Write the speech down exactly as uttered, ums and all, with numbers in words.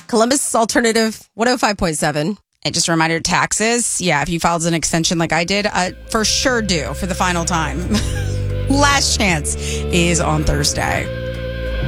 Columbus Alternative one oh five point seven. And just a reminder, taxes. Yeah, if you filed an extension like I did, uh, for sure do for the final time. Last chance is on Thursday.